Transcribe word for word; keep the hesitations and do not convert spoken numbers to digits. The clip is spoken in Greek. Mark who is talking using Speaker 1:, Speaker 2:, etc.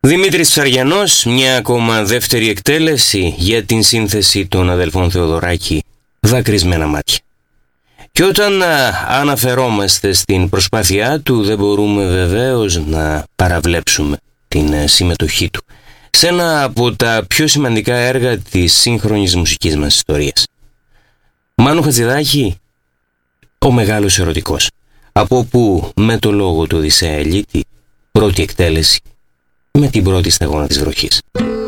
Speaker 1: Δημήτρης Ψαριανός, μια ακόμα δεύτερη εκτέλεση για την σύνθεση των αδελφών Θεοδωράκη, Δακρυσμένα μάτια. Και όταν α, αναφερόμαστε στην προσπάθειά του, δεν μπορούμε βεβαίως να παραβλέψουμε την α, συμμετοχή του σε ένα από τα πιο σημαντικά έργα της σύγχρονης μουσικής μας ιστορίας. Μάνου Χατζηδάκη, ο μεγάλος ερωτικός, από που με το λόγο του Οδυσσέα Ελίτη, πρώτη εκτέλεση με την πρώτη σταγόνα της βροχής.